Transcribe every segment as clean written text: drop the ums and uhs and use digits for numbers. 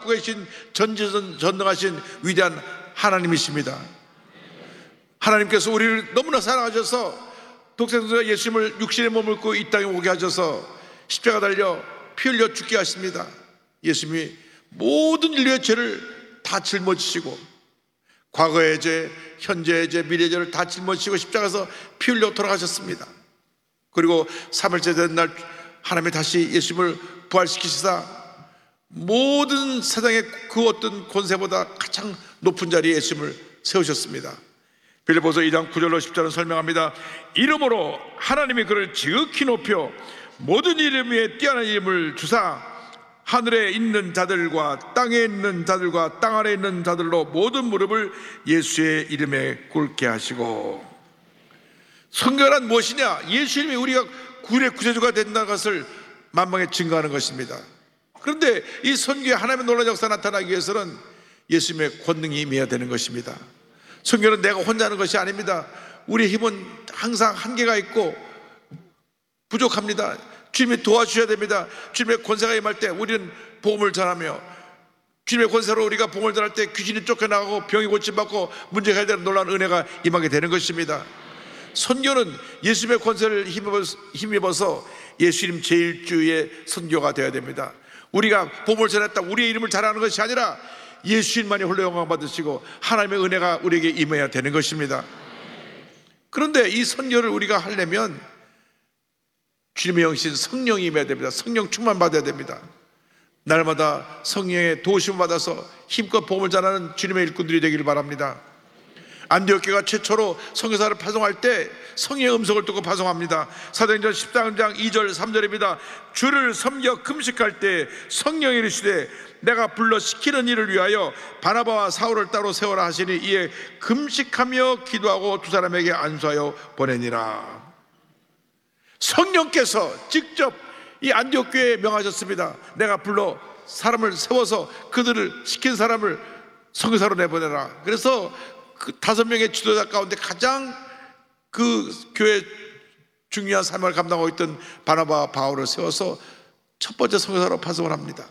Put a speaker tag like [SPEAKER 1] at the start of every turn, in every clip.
[SPEAKER 1] 갖고 계신 전능하신 위대한 하나님이십니다. 하나님께서 우리를 너무나 사랑하셔서 독생자 예수님을 육신의 몸을 입고 이 땅에 오게 하셔서 십자가 달려 피 흘려 죽게 하십니다. 예수님이 모든 인류의 죄를 다 짊어지시고 과거의 죄, 현재의 죄, 미래의 죄를 다 짊어지시고 십자가에서 피 흘려 돌아가셨습니다. 그리고 3일째 된 날 하나님이 다시 예수님을 부활시키시사 모든 세상의 그 어떤 권세보다 가장 높은 자리에 예수님을 세우셨습니다. 빌립보서 2장 9절로 10절은 설명합니다. 이름으로 하나님이 그를 지극히 높여 모든 이름 위에 뛰어난 이름을 주사 하늘에 있는 자들과 땅에 있는 자들과 땅 아래에 있는 자들로 모든 무릎을 예수의 이름에 꿇게 하시고. 성결한 무엇이냐? 예수님이 우리가 구원의 구세주가 된다는 것을 만방에 증거하는 것입니다. 그런데 이 선교에 하나님의 놀라운 역사가 나타나기 위해서는 예수님의 권능이 임해야 되는 것입니다. 선교는 내가 혼자 하는 것이 아닙니다. 우리의 힘은 항상 한계가 있고 부족합니다. 주님이 도와주셔야 됩니다. 주님의 권세가 임할 때 우리는 복음을 전하며, 주님의 권세로 우리가 복음을 전할 때 귀신이 쫓겨나가고 병이 고침받고 문제가 해결되는 놀라운 은혜가 임하게 되는 것입니다. 선교는 예수님의 권세를 힘입어서 예수님 제1주의 선교가 되어야 됩니다. 우리가 복음을 전했다 우리의 이름을 잘하는 것이 아니라 예수님만이 홀로 영광 받으시고 하나님의 은혜가 우리에게 임해야 되는 것입니다. 그런데 이 선교를 우리가 하려면 주님의 영신 성령이 임해야 됩니다. 성령 충만 받아야 됩니다. 날마다 성령의 도우심을 받아서 힘껏 복음을 전하는 주님의 일꾼들이 되기를 바랍니다. 안디옥교가 최초로 선교사를 파송할 때 성령의 음성을 듣고 파송합니다. 사도행전 13장 2절 3절입니다. 주를 섬겨 금식할 때 성령이 이르시되 내가 불러 시키는 일을 위하여 바나바와 사울을 따로 세워라 하시니 이에 금식하며 기도하고 두 사람에게 안수하여 보내니라. 성령께서 직접 이 안디옥 교회에 명하셨습니다. 내가 불러 사람을 세워서 그들을 시킨 사람을 선교사로 내보내라. 그래서 그 5명의 지도자 가운데 가장 그 교회 중요한 사명을 감당하고 있던 바나바와 바울을 세워서 첫 번째 선교사로 파송을 합니다.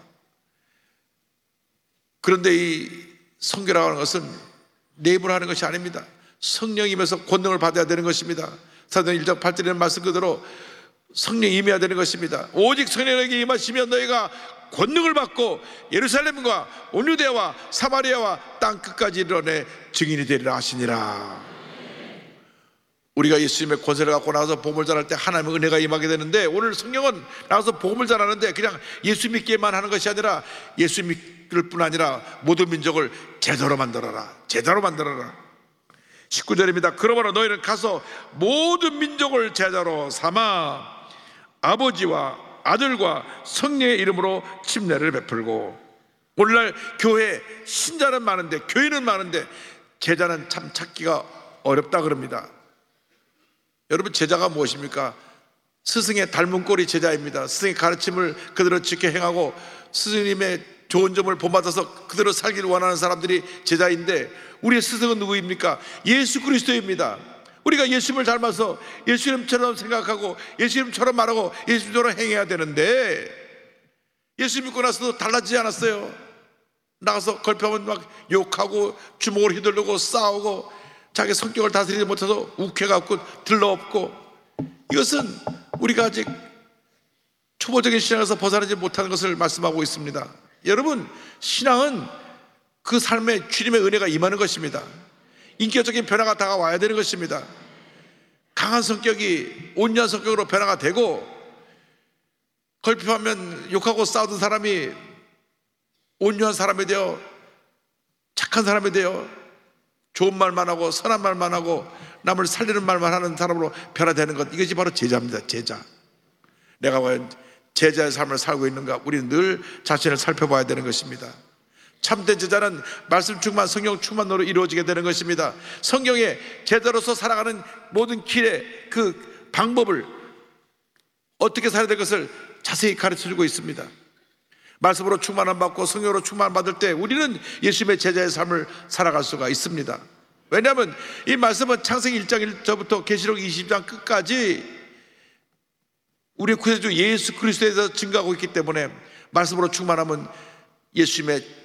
[SPEAKER 1] 그런데 이 선교라고 하는 것은 내 입으로 하는 것이 아닙니다. 성령이 임해서 권능을 받아야 되는 것입니다. 사도행 1장 8절에는 말씀 그대로 성령이 임해야 되는 것입니다. 오직 성령에게 임하시면 너희가 권능을 받고 예루살렘과 온 유대와 사마리아와 땅 끝까지 이르러내 증인이 되리라 하시니라. 우리가 예수님의 권세를 갖고 나가서 복음을 전할 때 하나님의 은혜가 임하게 되는데, 오늘 성령은 나가서 복음을 전하는데 그냥 예수 믿기만 하는 것이 아니라 예수 믿을 뿐 아니라 모든 민족을 제자로 만들어라. 제자로 만들어라. 19절입니다. 그러므로 너희는 가서 모든 민족을 제자로 삼아 아버지와 아들과 성령의 이름으로 침례를 베풀고. 오늘날 교회 신자는 많은데, 교인은 많은데 제자는 참 찾기가 어렵다 그럽니다. 여러분, 제자가 무엇입니까? 스승의 닮은 꼴이 제자입니다. 스승의 가르침을 그대로 지켜 행하고 스승님의 좋은 점을 본받아서 그대로 살기를 원하는 사람들이 제자인데, 우리의 스승은 누구입니까? 예수 그리스도입니다. 우리가 예수님을 닮아서 예수님처럼 생각하고 예수님처럼 말하고 예수님처럼 행해야 되는데, 예수 믿고 나서도 달라지지 않았어요. 나가서 걸평은 막 욕하고 주먹을 휘두르고 싸우고 자기 성격을 다스리지 못해서 욱해갖고 들러엎고. 이것은 우리가 아직 초보적인 신앙에서 벗어나지 못하는 것을 말씀하고 있습니다. 여러분, 신앙은 그 삶에 주님의 은혜가 임하는 것입니다. 인격적인 변화가 다가와야 되는 것입니다. 강한 성격이 온유한 성격으로 변화가 되고, 걸핏하면 욕하고 싸우던 사람이 온유한 사람이 되어 착한 사람이 되어 좋은 말만 하고 선한 말만 하고 남을 살리는 말만 하는 사람으로 변화되는 것, 이것이 바로 제자입니다. 제자. 내가 과연 제자의 삶을 살고 있는가, 우리는 늘 자신을 살펴봐야 되는 것입니다. 참된 제자는 말씀 충만, 성령 충만으로 이루어지게 되는 것입니다. 성경에 제자로서 살아가는 모든 길의 그 방법을, 어떻게 살아야 될 것을 자세히 가르쳐주고 있습니다. 말씀으로 충만함 받고 성령으로 충만 받을 때 우리는 예수님의 제자의 삶을 살아갈 수가 있습니다. 왜냐하면 이 말씀은 창세기 1장 1절부터 계시록 20장 끝까지 우리의 구세주 예수 그리스도에 대해서 증거하고 있기 때문에 말씀으로 충만하면 예수님의